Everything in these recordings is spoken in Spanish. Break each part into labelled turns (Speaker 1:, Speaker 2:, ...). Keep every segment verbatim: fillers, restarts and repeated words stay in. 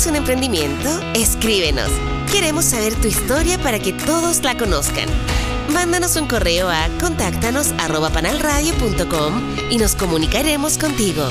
Speaker 1: ¿Tienes un emprendimiento? Escríbenos. Queremos saber tu historia para que todos la conozcan. Mándanos un correo a contáctanos arroba panalradio punto com y nos comunicaremos contigo.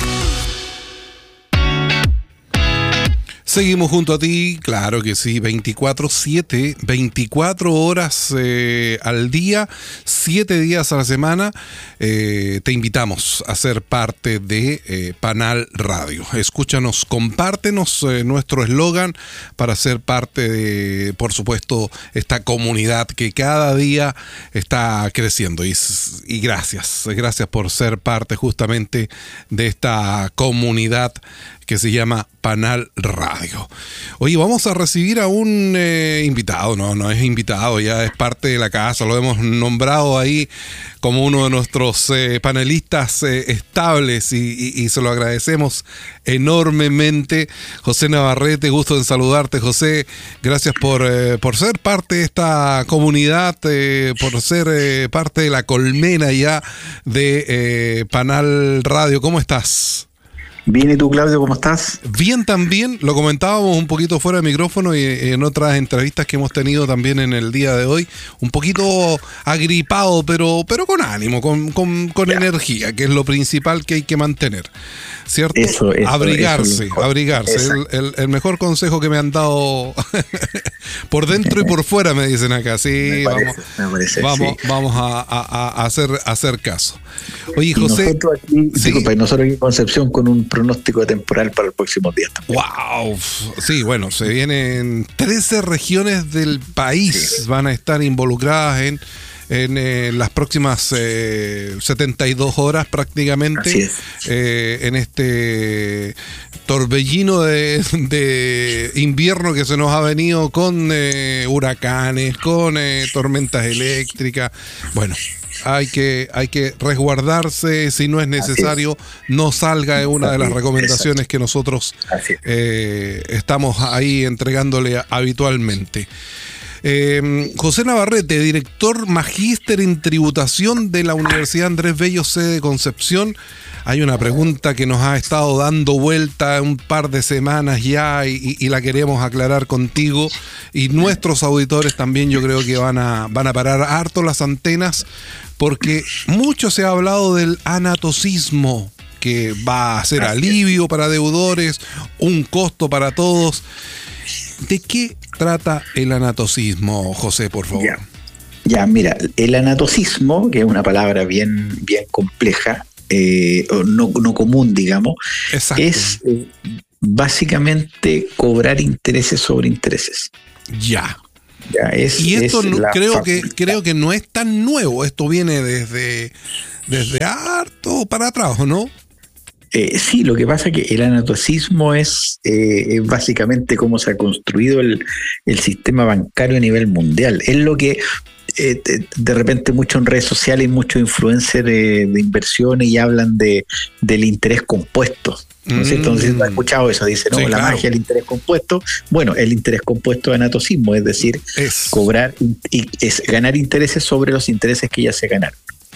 Speaker 2: Seguimos junto a ti, claro que sí, veinticuatro siete, veinticuatro horas eh, al día, siete días a la semana. Eh, te invitamos a ser parte de eh, Panal Radio. Escúchanos, compártenos eh, nuestro eslogan para ser parte de, por supuesto, esta comunidad que cada día está creciendo. Y, y gracias, gracias por ser parte justamente de esta comunidad que se llama Panal Radio. Oye, vamos a recibir a un eh, invitado, no, no es invitado, ya es parte de la casa, lo hemos nombrado ahí como uno de nuestros eh, panelistas eh, estables y, y, y se lo agradecemos enormemente. José Navarrete, gusto en saludarte, José, gracias por, eh, por ser parte de esta comunidad, eh, por ser eh, parte de la colmena ya de eh, Panal Radio. ¿Cómo estás?
Speaker 3: Bien, ¿y tú, Claudio, cómo estás?
Speaker 2: Bien también, lo comentábamos un poquito fuera de micrófono y en otras entrevistas que hemos tenido también en el día de hoy, un poquito agripado, pero pero con ánimo, con, con, con energía, que es lo principal que hay que mantener, ¿cierto? Eso, eso, abrigarse, eso abrigarse, el, el, el mejor consejo que me han dado por dentro y por fuera, me dicen acá, sí,
Speaker 3: me parece,
Speaker 2: vamos,
Speaker 3: me parece,
Speaker 2: vamos,
Speaker 3: sí.
Speaker 2: vamos a, a, a, hacer, a hacer caso. Oye, José,
Speaker 3: y nosotros aquí,
Speaker 2: sí.
Speaker 3: disculpa, y nosotros aquí en Concepción con un pronóstico temporal para los próximos días también.
Speaker 2: ¡Wow! Sí, bueno, se vienen trece regiones del país, sí. Van a estar involucradas en, en eh, las próximas eh, setenta y dos horas prácticamente.
Speaker 3: Así es.
Speaker 2: Eh, en este torbellino de, de invierno que se nos ha venido con eh, huracanes, con eh, tormentas eléctricas. Bueno, Hay que, hay que resguardarse, si no es necesario, no salga, es una de las recomendaciones que nosotros eh, estamos ahí entregándole habitualmente. Eh, José Navarrete, director magíster en tributación de la Universidad Andrés Bello, sede de Concepción. Hay una pregunta que nos ha estado dando vuelta un par de semanas ya y, y la queremos aclarar contigo, y nuestros auditores también yo creo que van a, van a parar harto las antenas, porque mucho se ha hablado del anatocismo, que va a ser alivio para deudores, un costo para todos. ¿De qué trata el anatocismo, José, por favor?
Speaker 3: Ya, ya mira, el anatocismo, que es una palabra bien, bien compleja, eh, no, no común, digamos, Exacto. es eh, básicamente cobrar intereses sobre intereses.
Speaker 2: Ya.
Speaker 3: Ya es,
Speaker 2: y esto
Speaker 3: es
Speaker 2: no, creo que creo que no es tan nuevo, esto viene desde, desde harto para atrás, ¿no?
Speaker 3: Eh, sí, lo que pasa es que el anatocismo es, eh, es básicamente cómo se ha construido el, el sistema bancario a nivel mundial. Es lo que eh, de, de repente mucho en redes sociales, muchos influencers de, de inversiones y hablan de del interés compuesto. ¿No es cierto? Entonces, ¿no has escuchado eso? Dice, no, sí, la claro. magia del interés compuesto. Bueno, el interés compuesto es anatocismo, es decir, es. cobrar y es ganar intereses sobre los intereses que ya se ganaron.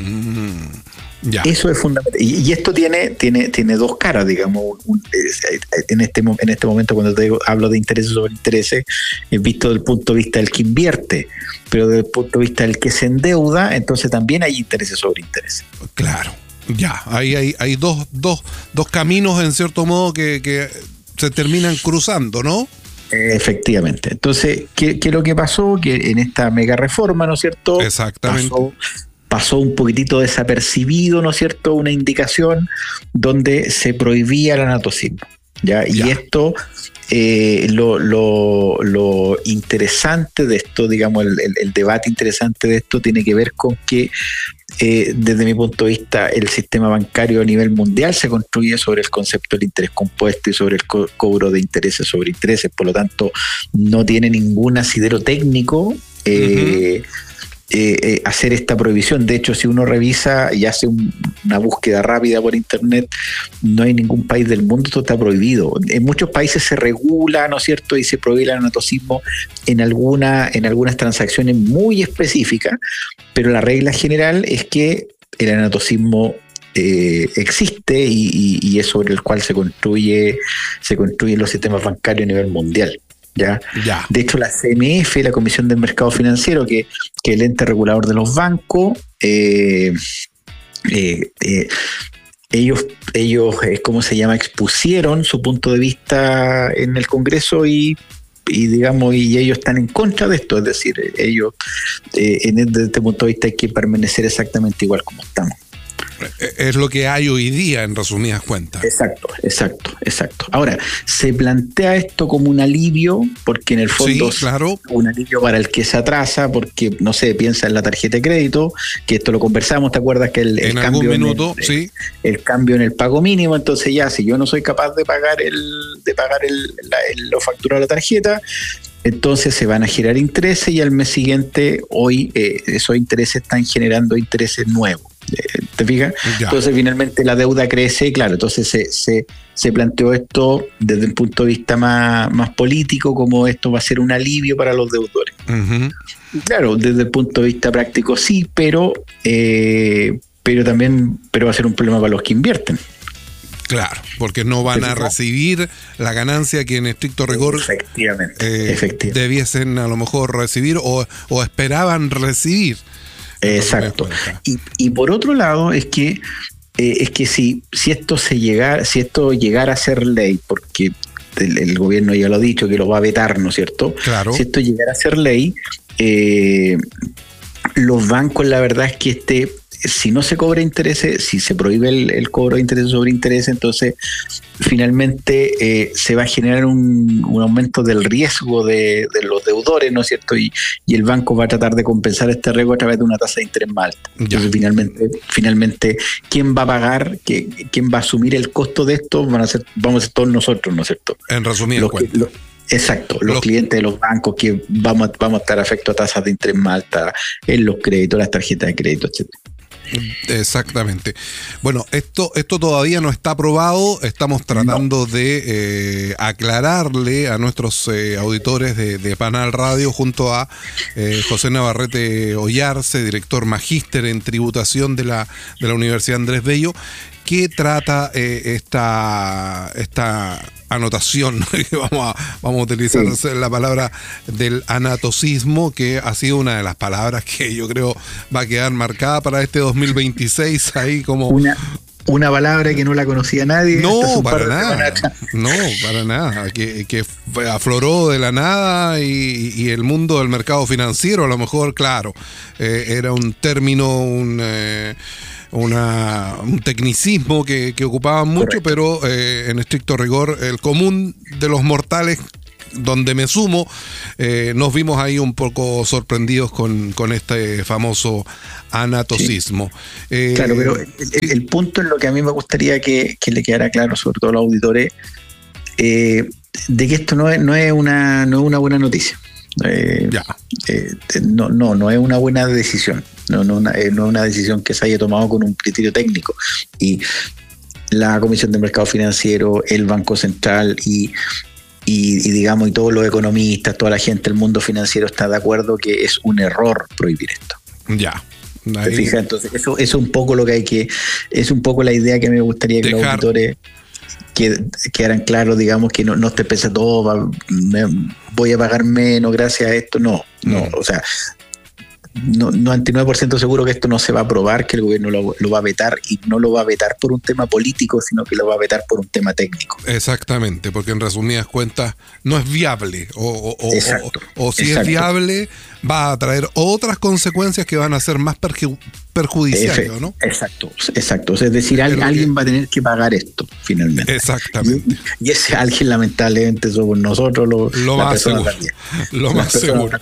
Speaker 2: Mm, ya.
Speaker 3: Eso es fundamental. Y, y esto tiene, tiene, tiene dos caras, digamos. Un, en, este, en este momento, cuando te digo, hablo de intereses sobre intereses, es visto desde el punto de vista del que invierte, pero desde el punto de vista del que se endeuda, entonces también hay intereses sobre intereses.
Speaker 2: Claro. Ya, ahí hay, hay dos, dos, dos caminos en cierto modo que, que se terminan cruzando, ¿no?
Speaker 3: Efectivamente. Entonces, ¿qué, qué es lo que pasó? Que en esta mega reforma, ¿no es cierto?
Speaker 2: Exactamente.
Speaker 3: Pasó, pasó un poquitito desapercibido, ¿no es cierto? Una indicación donde se prohibía el anatocismo. ¿Ya? Y ya. esto, eh, lo, lo, lo interesante de esto, digamos, el, el, el debate interesante de esto tiene que ver con que Eh, desde mi punto de vista, el sistema bancario a nivel mundial se construye sobre el concepto del interés compuesto y sobre el co- cobro de intereses sobre intereses, por lo tanto no tiene ningún asidero técnico eh, uh-huh. eh, eh, hacer esta prohibición. De hecho, si uno revisa y hace un, una búsqueda rápida por internet, no hay ningún país del mundo, esto está prohibido. En muchos países se regula, ¿no es cierto?, y se prohíbe el anatocismo en, alguna, en algunas transacciones muy específicas, pero la regla general es que el anatocismo eh, existe y, y, y es sobre el cual se construye, se construyen los sistemas bancarios a nivel mundial. ¿Ya?
Speaker 2: Ya.
Speaker 3: De hecho, la C M F, la Comisión del Mercado Financiero, que, que es el ente regulador de los bancos, eh, eh, eh, ellos, ellos eh, ¿cómo se llama?, expusieron su punto de vista en el Congreso y, y digamos, y ellos están en contra de esto, es decir, ellos, eh, en, desde este punto de vista hay que permanecer exactamente igual como estamos.
Speaker 2: Es lo que hay hoy día, en resumidas cuentas.
Speaker 3: Exacto, exacto, exacto. Ahora, se plantea esto como un alivio, porque en el fondo
Speaker 2: sí, claro.
Speaker 3: un alivio para el que se atrasa, porque, no sé, piensa en la tarjeta de crédito, que esto lo conversamos, ¿te acuerdas? Que el, el
Speaker 2: en
Speaker 3: cambio
Speaker 2: algún minuto,
Speaker 3: en el,
Speaker 2: sí.
Speaker 3: el cambio en el pago mínimo, entonces ya, si yo no soy capaz de pagar el de pagar el, la, el, lo facturado a la tarjeta, entonces se van a girar intereses y al mes siguiente, hoy, eh, esos intereses están generando intereses nuevos. ¿Te fijas? Ya. Entonces finalmente la deuda crece y claro, entonces se, se, se planteó esto desde un punto de vista más, más político, como esto va a ser un alivio para los deudores. Uh-huh. Claro, desde el punto de vista práctico sí, pero, eh, pero también pero va a ser un problema para los que invierten.
Speaker 2: Claro, porque no van a recibir la ganancia que en estricto rigor
Speaker 3: efectivamente,
Speaker 2: eh,
Speaker 3: efectivamente.
Speaker 2: debiesen a lo mejor recibir o, o esperaban recibir.
Speaker 3: Exacto. Y, y por otro lado es que eh, es que si, si esto se llegara, si esto llegara a ser ley, porque el, el gobierno ya lo ha dicho que lo va a vetar, ¿no es cierto?
Speaker 2: Claro.
Speaker 3: Si esto llegara a ser ley, eh, los bancos, la verdad es que este, si no se cobra intereses, si se prohíbe el, el cobro de intereses sobre intereses, entonces finalmente eh, se va a generar un, un aumento del riesgo de, de los deudores, ¿no es cierto? Y, y el banco va a tratar de compensar este riesgo a través de una tasa de interés más alta. Entonces ya. finalmente, finalmente, ¿quién va a pagar? ¿Quién va a asumir el costo de esto? Van a ser, vamos a ser todos nosotros, ¿no es cierto?
Speaker 2: En resumidas cuentas.
Speaker 3: Exacto, los, los clientes de los bancos que vamos, vamos a estar afectos a tasas de interés más altas en los créditos, las tarjetas de crédito, etcétera.
Speaker 2: Exactamente. Bueno, esto, esto todavía no está aprobado. Estamos tratando no. de eh, aclararle a nuestros eh, auditores de, de Panal Radio junto a eh, José Navarrete Ollarse, director magíster en tributación de la, de la Universidad Andrés Bello, que trata eh, esta, esta anotación, vamos a, vamos a utilizar sí. la palabra del anatocismo, que ha sido una de las palabras que yo creo va a quedar marcada para este dos mil veintiséis, ahí como...
Speaker 3: Una, una palabra que no la conocía nadie.
Speaker 2: No, para nada, no, para nada, que, que afloró de la nada y, y el mundo del mercado financiero, a lo mejor, claro, eh, era un término, un... Eh, Una, un tecnicismo que, que ocupaban mucho, correcto. Pero eh, en estricto rigor el común de los mortales, donde me sumo, eh, nos vimos ahí un poco sorprendidos con, con este famoso anatocismo.
Speaker 3: Sí. Eh, claro, pero el, el, el punto en lo que a mí me gustaría que, que le quedara claro, sobre todo a los auditores, eh, de que esto no es, no es, una, no es una buena noticia. Eh, ya. Eh, no, no, no es una buena decisión. No, no, una, no es una decisión que se haya tomado con un criterio técnico. Y la Comisión de Mercado Financiero, el Banco Central y, y, y digamos, y todos los economistas, toda la gente del mundo financiero está de acuerdo que es un error prohibir esto.
Speaker 2: Ya.
Speaker 3: ¿Te fijas? Entonces, eso, eso es un poco lo que hay que, es un poco la idea que me gustaría que dejar. Los auditores que quedaran claros, digamos, que no, no te pesa todo, va, me, voy a pagar menos gracias a esto. No, no, mm. o sea, no, noventa y nueve por ciento seguro que esto no se va a aprobar, que el gobierno lo, lo va a vetar, y no lo va a vetar por un tema político, sino que lo va a vetar por un tema técnico.
Speaker 2: Exactamente, porque en resumidas cuentas no es viable, o, o, o, o, o si exacto. es viable va a traer otras consecuencias que van a ser más perju- perjudiciales,
Speaker 3: Efe,
Speaker 2: ¿no?
Speaker 3: Exacto, exacto. O sea, es decir, Pero alguien que... va a tener que pagar esto, finalmente.
Speaker 2: Exactamente.
Speaker 3: Y, y ese alguien, lamentablemente, somos nosotros, lo,
Speaker 2: lo más seguro. Lo más seguro.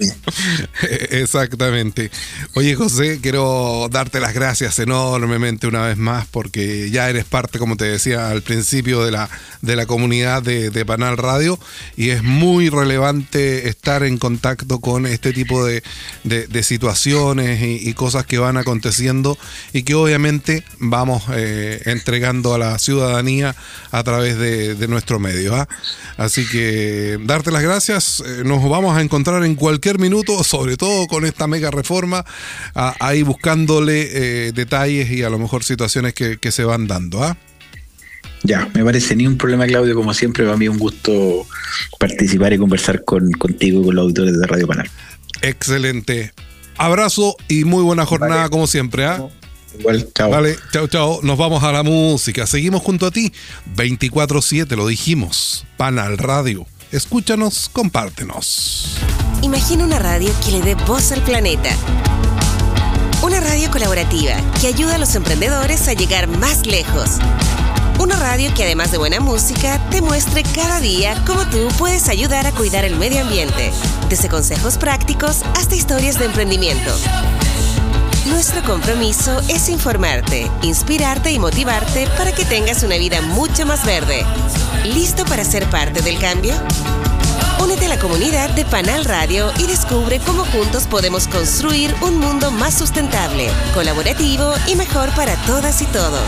Speaker 2: Exactamente. Oye, José, quiero darte las gracias enormemente una vez más, porque ya eres parte, como te decía al principio, de la, de la comunidad de, de Panal Radio, y es muy relevante estar en contacto con este tipo de, de, de situaciones y, y cosas que van aconteciendo y que obviamente vamos eh, entregando a la ciudadanía a través de, de nuestro medio, ¿eh? Así que darte las gracias, eh, nos vamos a encontrar en cualquier minuto, sobre todo con esta mega reforma forma, a, ahí buscándole eh, detalles y a lo mejor situaciones que, que se van dando. ¿ah?
Speaker 3: Ya, me parece ni un problema, Claudio. Como siempre, para mí es un gusto participar y conversar con, contigo y con los auditores de Radio Panal.
Speaker 2: Excelente. Abrazo y muy buena jornada, vale, como siempre. ¿ah?
Speaker 3: Igual, chao.
Speaker 2: Vale, chao, chao. Nos vamos a la música. Seguimos junto a ti. veinticuatro siete, lo dijimos. Panal Radio. Escúchanos, compártenos.
Speaker 1: Imagina una radio que le dé voz al planeta. Una radio colaborativa que ayuda a los emprendedores a llegar más lejos. Una radio que además de buena música, te muestre cada día cómo tú puedes ayudar a cuidar el medio ambiente. Desde consejos prácticos hasta historias de emprendimiento. Nuestro compromiso es informarte, inspirarte y motivarte para que tengas una vida mucho más verde. ¿Listo para ser parte del cambio? Únete a la comunidad de Panal Radio y descubre cómo juntos podemos construir un mundo más sustentable, colaborativo y mejor para todas y todos.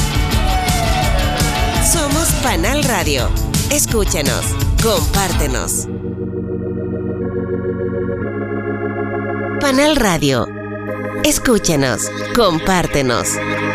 Speaker 1: Somos Panal Radio. Escúchanos, compártenos. Panal Radio. Escúchanos, compártenos.